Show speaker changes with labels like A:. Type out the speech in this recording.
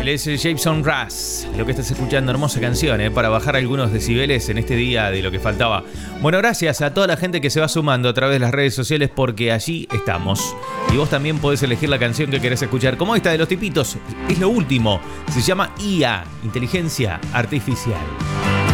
A: Él es Jason Mraz. Lo que estás escuchando, hermosa canción, para bajar algunos decibeles en este día de lo que faltaba. Bueno, gracias a toda la gente que se va sumando a través de las redes sociales porque allí estamos. Y vos también podés elegir la canción que querés escuchar, como esta de Los Tipitos. Es lo último. Se llama IA, Inteligencia Artificial.